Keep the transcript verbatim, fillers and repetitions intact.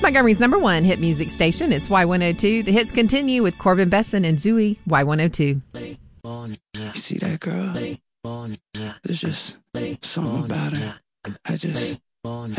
Montgomery's number one hit music station. It's Y one oh two. The hits continue with Corbin Besson and Zooey, Y one oh two. You see that girl? There's just something about her. I just